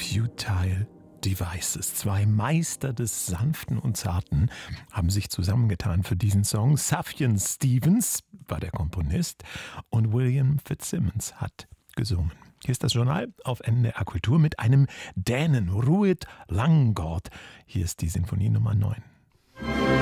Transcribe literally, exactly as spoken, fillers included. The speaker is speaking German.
Futile Devices. Zwei Meister des Sanften und Zarten haben sich zusammengetan für diesen Song. Sufjan Stevens war der Komponist und William Fitzsimmons hat gesungen. Hier ist das Journal auf N D R Kultur mit einem Dänen, Ruud Langgaard. Hier ist die Sinfonie Nummer neun.